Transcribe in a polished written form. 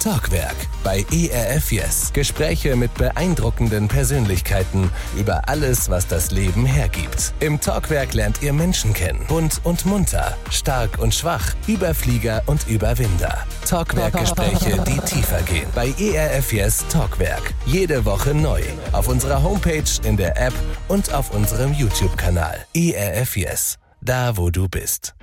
Talkwerk bei ERF Yes. Gespräche mit beeindruckenden Persönlichkeiten über alles, was das Leben hergibt. Im Talkwerk lernt ihr Menschen kennen. Bunt und munter, stark und schwach, Überflieger und Überwinder. Talkwerk-Gespräche, die tiefer gehen. Bei ERF Yes Talkwerk. Jede Woche neu. Auf unserer Homepage, in der App und auf unserem YouTube-Kanal. ERF Yes. Da, wo du bist.